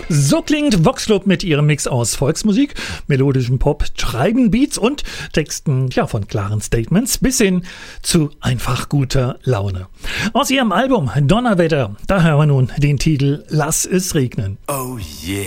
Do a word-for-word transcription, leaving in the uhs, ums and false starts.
So klingt Vox Club mit ihrem Mix aus Volksmusik, melodischem Pop, treiben Beats und Texten ja, von klaren Statements bis hin zu einfach guter Laune. Aus ihrem Album Donnerwetter, da hören wir nun den Titel Lass es regnen. Oh yeah.